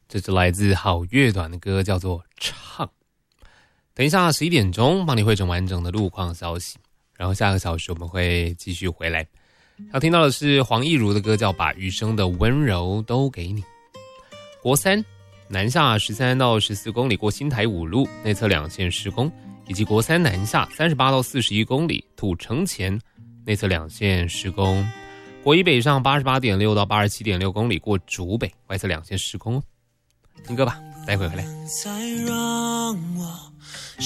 这是来自好乐团的歌，叫做《唱》。等一下11点钟帮你汇整完整的路况消息，然后下个小时我们会继续回来。要听到的是黄义儒的歌，叫《把余生的温柔都给你》。国三南下13到14公里过新台五路内侧2线施工，以及国三南下38到41公里土城前内侧2线施工。国一北上88.6到87.6公里过竹北外侧2线施工。听歌吧，待会回来。 再让我